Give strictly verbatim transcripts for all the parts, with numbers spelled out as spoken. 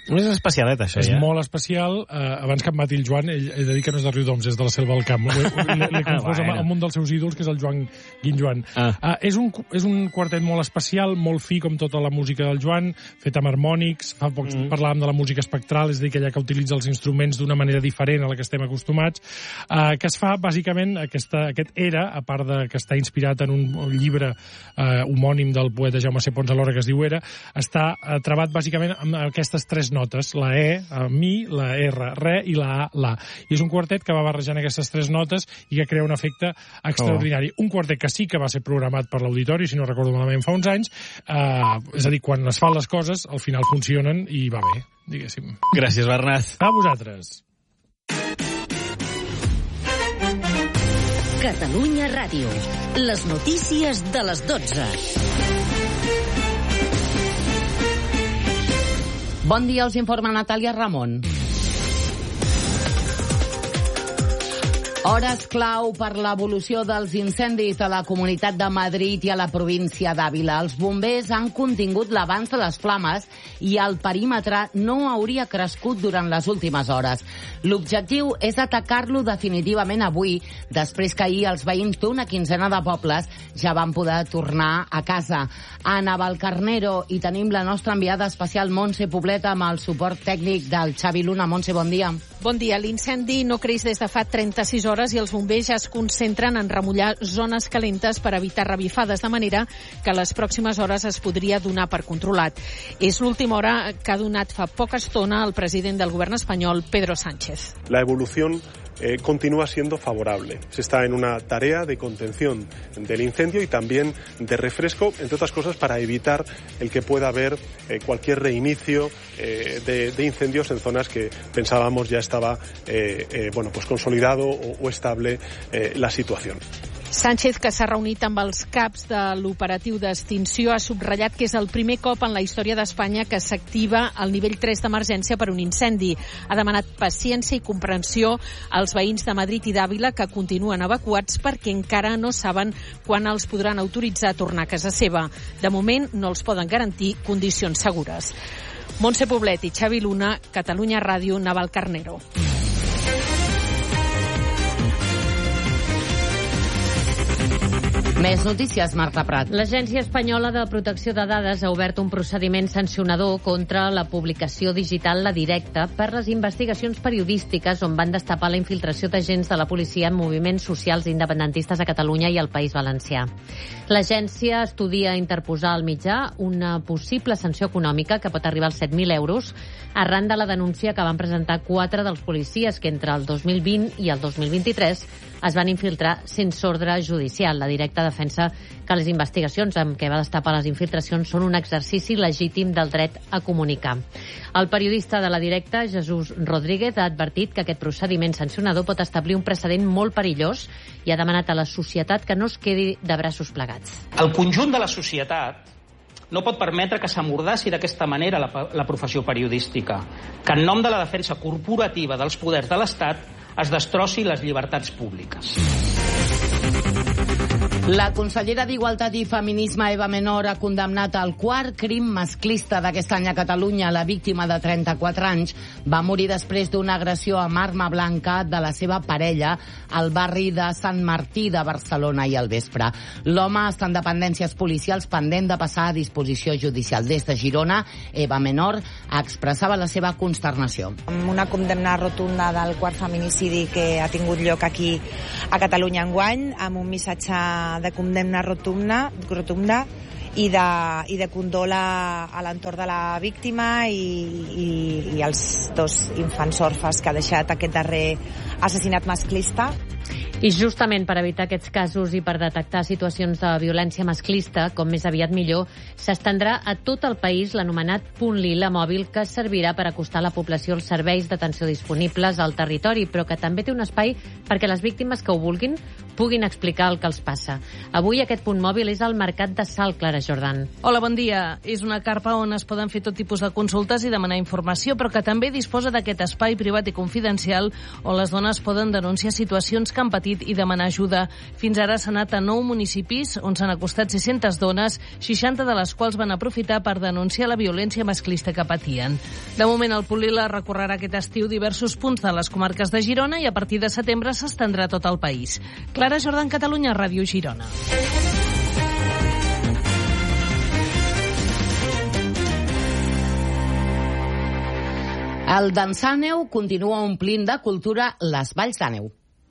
És especialet, això, és ja. És molt especial. Eh, abans que em mati el Joan, ell, he de dir que no és de Riudoms, és de la Selva del Camp. L'he confós amb, amb un dels seus ídols, que és el Joan Guinjoan. Ah. Uh, és, un, és un quartet molt especial, molt fi, com tota la música del Joan, fet amb harmònics. Fa poc mm. parlàvem de la música espectral, és a dir, aquella que utilitza els instruments d'una manera diferent a la que estem acostumats, uh, que es fa, bàsicament, aquesta, aquest Era, a part de que està inspirat en un, un llibre uh, homònim del poeta Jaume C. Pons alhora, que es diu Era, està uh, trebat, bàsicament, amb aquestes tres notes, la E, a mi, la R, re, i la A, la. I és un quartet que va barrejant aquestes tres notes i que crea un efecte extraordinari. Oh. Un quartet que sí que va ser programat per l'auditori, si no recordo malament, fa uns anys. Uh, és a dir, quan es fan les coses, al final funcionen i va bé, diguéssim. Gràcies, Bernat. A vosaltres. Catalunya Ràdio. Les notícies de les dotze. Bon dia, us informa Natàlia Ramon. Hores clau per l'evolució dels incendis a la Comunitat de Madrid i a la província d'Àvila. Els bombers han contingut l'avanç de les flames i el perímetre no hauria crescut durant les últimes hores. L'objectiu és atacar-lo definitivament avui, després que ahir els veïns d'una quinzena de pobles ja van poder tornar a casa. A Navalcarnero hi tenim la nostra enviada especial Montse Pobleta amb el suport tècnic del Xavi Luna. Montse, bon dia. Bon dia. L'incendi no creix des de fa trenta-sis hores i els bombers ja es concentren en remullar zones calentes per evitar revifades, de manera que a les pròximes hores es podria donar per controlat. És l'última hora que ha donat fa poca estona el president del govern espanyol, Pedro Sánchez. La evolución Eh, continúa siendo favorable. Se está en una tarea de contención del incendio y también de refresco, entre otras cosas, para evitar el que pueda haber eh, cualquier reinicio eh, de, de incendios en zonas que pensábamos ya estaba eh, eh, bueno, pues consolidado o, o estable eh, la situación. Sánchez, que s'ha reunit amb els caps de l'operatiu d'extinció, ha subratllat que és el primer cop en la història d'Espanya que s'activa el nivell tres d'emergència per un incendi. Ha demanat paciència i comprensió als veïns de Madrid i d'Àvila que continuen evacuats perquè encara no saben quan els podran autoritzar a tornar a casa seva. De moment no els poden garantir condicions segures. Montse Poblet i Xavi Luna, Catalunya Ràdio, Navalcarnero. Més notícies, Marta Prat. L'Agència Espanyola de Protecció de Dades ha obert un procediment sancionador contra la publicació digital La Directa per les investigacions periodístiques on van destapar la infiltració d'agents de la policia en moviments socials independentistes a Catalunya i al País Valencià. L'agència estudia interposar al mitjà una possible sanció econòmica que pot arribar als set mil euros arran de la denúncia que van presentar quatre dels policies que entre el dos mil vint i el dos mil vint-i-tres es van infiltrar sense ordre judicial. La Directa defensa que les investigacions amb què va destapar les infiltracions són un exercici legítim del dret a comunicar. El periodista de La Directa, Jesús Rodríguez, ha advertit que aquest procediment sancionador pot establir un precedent molt perillós i ha demanat a la societat que no es quedi de braços plegats. El conjunt de la societat no pot permetre que s'amordassi d'aquesta manera la, la professió periodística, que en nom de la defensa corporativa dels poders de l'Estat es destrossi les llibertats públiques. La consellera d'Igualtat i Feminisme, Eva Menor, ha condemnat el quart crim masclista d'aquest any a Catalunya. La víctima de trenta-quatre anys va morir després d'una agressió amb arma blanca de la seva parella al barri de Sant Martí de Barcelona i al vespre. L'home està en dependències policials pendent de passar a disposició judicial. Des de Girona, Eva Menor expressava la seva consternació. Una condemna rotunda del quart feminicidi que ha tingut lloc aquí a Catalunya enguany, amb un missatge de condemna rotunda, rotunda i de, i de condol a, a l'entorn de la víctima i, i, i els dos infants orfes que ha deixat aquest darrer assassinat masclista. I justament per evitar aquests casos i per detectar situacions de violència masclista, com més aviat millor, s'estendrà a tot el país l'anomenat Punt Lila mòbil, que servirà per acostar a la població els serveis d'atenció disponibles al territori, però que també té un espai perquè les víctimes que ho vulguin puguin explicar el que els passa. Avui aquest punt mòbil és al Mercat de Salt, Clara Jordan. Hola, bon dia. És una carpa on es poden fer tot tipus de consultes i demanar informació, però que també disposa d'aquest espai privat i confidencial on les dones poden denunciar situacions que han patit i demanar ajuda. Fins ara s'ha anat a nou municipis on s'han acostat sis-centes dones, seixanta de les quals van aprofitar per denunciar la violència masclista que patien. De moment, el Polila recorrerà aquest estiu diversos punts de les comarques de Girona i a partir de setembre s'estendrà a tot el país. Clara Jordan, Catalunya, Ràdio Girona. El Dansàneu continua omplint de cultura les valls d'Àneu.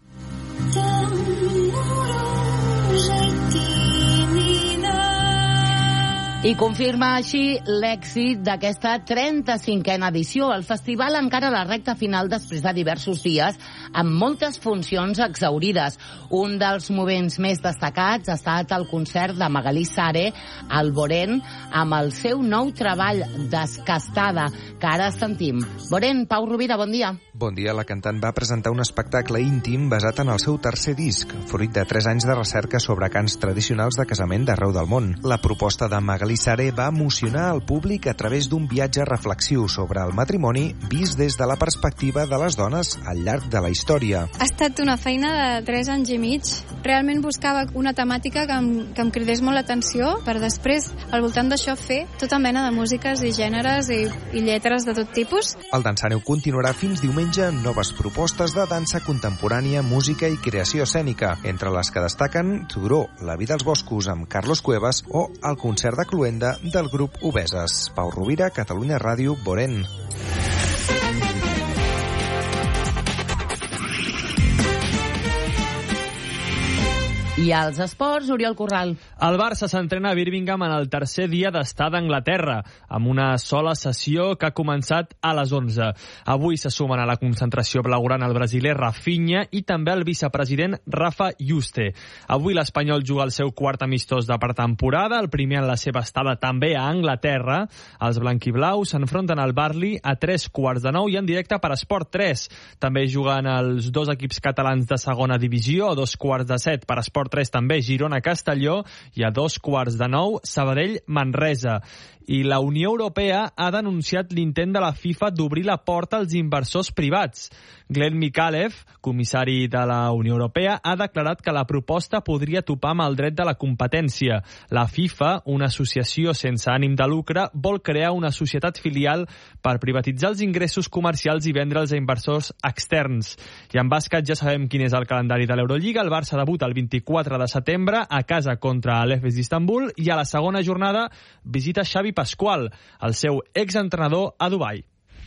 I confirma així l'èxit d'aquesta trenta-cinquena edició. El festival encara a la recta final després de diversos dies amb moltes funcions exhaurides. Un dels moments més destacats ha estat el concert de Magalí Sare al Borén amb el seu nou treball Descastada, que ara sentim. Borén, Pau Rovira, bon dia. Bon dia. La cantant va presentar un espectacle íntim basat en el seu tercer disc, fruit de tres anys de recerca sobre cants tradicionals de casament d'arreu del món. La proposta de Magalí Sare va emocionar el públic a través d'un viatge reflexiu sobre el matrimoni vist des de la perspectiva de les dones al llarg de la història. Ha estat una feina de tres anys i mig. Realment buscava una temàtica que em, que em cridés molt l'atenció per després, al voltant d'això, fer tota mena de músiques i gèneres i, i lletres de tot tipus. El Dansàneu continuarà fins diumenge amb noves propostes de dansa contemporània, música i creació escènica, entre les que destaquen Turó, La vida als boscos amb Carlos Cuevas o el concert de Cluenda del grup Obeses. Pau Rovira, Catalunya Ràdio, Borén. I als esports, Oriol Corral. El Barça s'entrena a Birmingham en el tercer dia d'estar d'Anglaterra, amb una sola sessió que ha començat a les onze. Avui se sumen a la concentració blaugrana el brasiler Rafinha i també el vicepresident Rafa Yuste. Avui l'Espanyol juga el seu quart amistós de pretemporada, el primer en la seva estada també a Anglaterra. Els blanquiblaus s'enfronten al Barley a tres quarts de nou i en directe per Esport tres. També juguen els dos equips catalans de segona divisió, a dos quarts de set per Esport tres també Girona-Castelló i a dos quarts de nou Sabadell-Manresa. I la Unió Europea ha denunciat l'intent de la FIFA d'obrir la porta als inversors privats. Glenn Mikalev, comissari de la Unió Europea, ha declarat que la proposta podria topar amb el dret de la competència. La FIFA, una associació sense ànim de lucre, vol crear una societat filial per privatitzar els ingressos comercials i vendre'ls a inversors externs. I en bàsquet ja sabem quin és el calendari de l'Eurolliga. El Barça debuta el vint-i-quatre de setembre a casa contra l'Efes d'Istanbul i a la segona jornada visita Xavi Pasqual, el seu exentrenador a Dubai.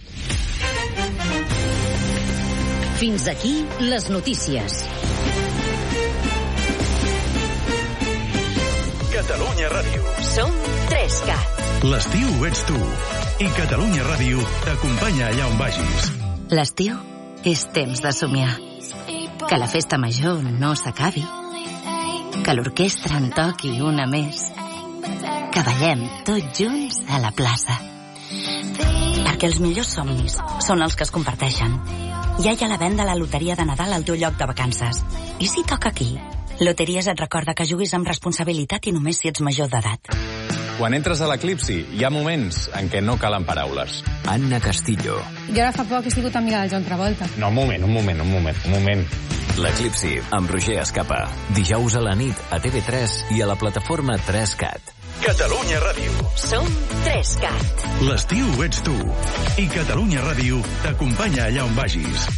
Fins aquí les notícies. Catalunya Ràdio. Som tres cat. L'estiu ets tu. I Catalunya Ràdio t'acompanya allà on vagis. L'estiu és temps de somiar. Que la festa major no s'acabi. Que l'orquestra en toqui una més. Que ballem tots junts a la plaça. Perquè els millors somnis són els que es comparteixen. Ja hi ha la venda a la loteria de Nadal al teu lloc de vacances. I si toca aquí? Loteries et recorda que juguis amb responsabilitat i només si ets major d'edat. Quan entres a l'eclipsi, hi ha moments en què no calen paraules. Anna Castillo. Jo ara fa poc he sigut amiga del John Travolta. No, un moment, un moment, un moment, un moment. L'eclipsi, amb Roger Escapa. Dijous a la nit a T V tres i a la plataforma tres cat. Catalunya Ràdio. Som tres cat. L'estiu ets tu. I Catalunya Ràdio t'acompanya allà on vagis.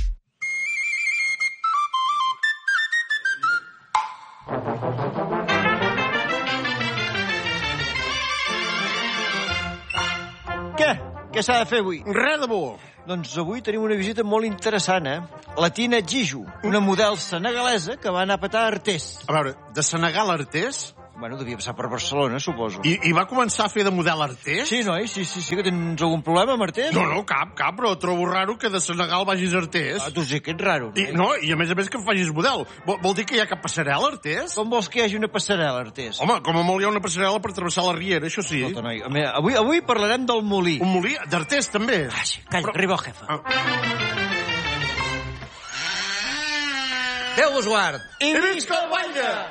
Què? Què s'ha de fer avui? Res de bo. Doncs avui tenim una visita molt interessant, eh? La Tina Giju, una model senegalesa que va anar a petar a Artés. A veure, de Senegal a Artés? Bueno, devia passar per Barcelona, suposo. I, i va començar a fer de model Artés? Sí, noi, sí, sí, sí, que tens algun problema amb Artés? No, no, cap, cap, però trobo raro que de Senegal vagis a Artés. Ah, tu sí que ets raro. I, no, i a més a més que em facis model. Vol, vol dir que hi ha cap passarel·la a Artés? Com vols que hi hagi una passarel·la a Artés? Home, com a molt hi ha una passarel·la per travessar la riera, això sí. Escolta, noi, mira, avui, avui parlarem del molí. Un molí? D'Artés, també? Ah, sí, calla, però... arriba el jefe. Ah. Déu vos guard. I visca el Guaire!